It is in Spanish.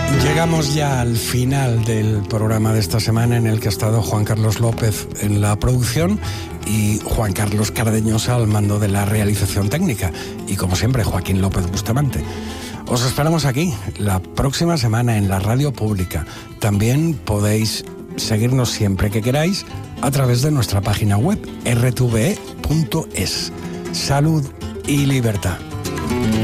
Llegamos ya al final del programa de esta semana, en el que ha estado Juan Carlos López en la producción y Juan Carlos Cardeñosa al mando de la realización técnica. Y como siempre, Joaquín López Bustamante. Os esperamos aquí la próxima semana en la radio pública. También podéis seguirnos siempre que queráis a través de nuestra página web rtve.es. Salud y libertad.